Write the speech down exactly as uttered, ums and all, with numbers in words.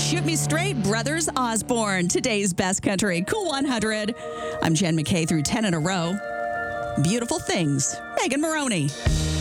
Shoot Me Straight, Brothers Osborne. Today's Best Country, Cool one hundred. I'm Jen McKay through ten in a row. Beautiful Things, Megan Maroney.